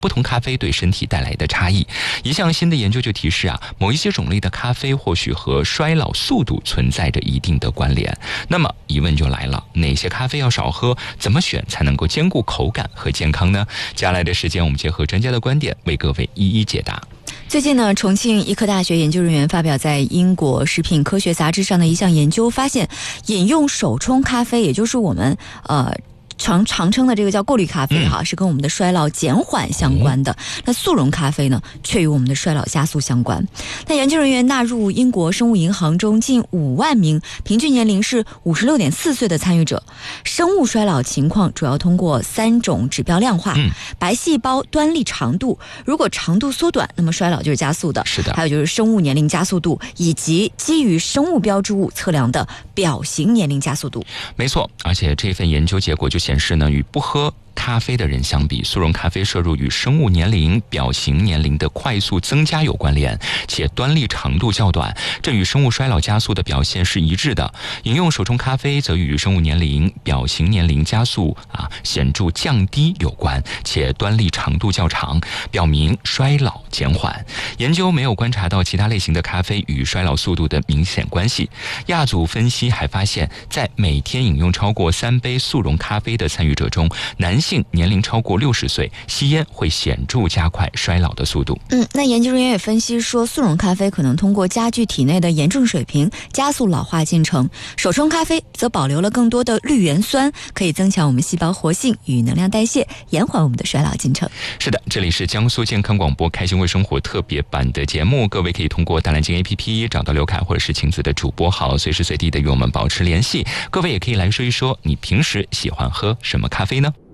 不同咖啡对身体带来的差异。一项新的研究就提示某一些种类的咖啡或许和衰老速度存在着一定的关联。那么疑问就来了，哪些咖啡要少喝？怎么选才能够兼顾口感和健康呢？接下来的时间，我们结合专家的观点，为各位一一解答。 最近呢，重庆医科大学研究人员发表在英国食品科学杂志上的一项研究，发现饮用手冲咖啡，也就是我们常称的这个叫过滤咖啡是跟我们的衰老减缓相关的。那速溶咖啡呢，却与我们的衰老加速相关。那研究人员纳入英国生物银行中近5万名平均年龄是56.4岁的参与者，生物衰老情况主要通过3种指标量化：白细胞端粒长度，如果长度缩短，那么衰老就是加速的。 是的。 还有就是生物年龄加速度，以及基于生物标志物测量的表型年龄加速度。 没错，而且这份研究结果就显示呢，与不喝咖啡的人相比，速溶咖啡摄入与生物年龄、表型年龄的快速增加有关联，且端粒长度较短，这与生物衰老加速的表现是一致的。饮用手冲咖啡则与生物年龄、表型年龄加速显著降低有关，且端粒长度较长，表明衰老减缓。研究没有观察到其他类型的咖啡与衰老速度的明显关系。亚组分析还发现，在每天饮用超过3杯速溶咖啡的参与者中，男性年龄超过60岁，吸烟会显著加快衰老的速度。 那研究人员也分析说，速溶咖啡可能通过加剧体内的盐重水平，加速老化进程；手冲咖啡则保留了更多的绿原酸，可以增强我们细胞活性与能量代谢，延缓我们的衰老进程。 是的，这里是江苏健康广播开心微生活特别版的节目，各位可以通过大蓝鲸 APP 找到刘凯或者是晴子的主播号，随时随地的与我们保持联系。各位也可以来说一说，你平时喜欢喝什么咖啡呢？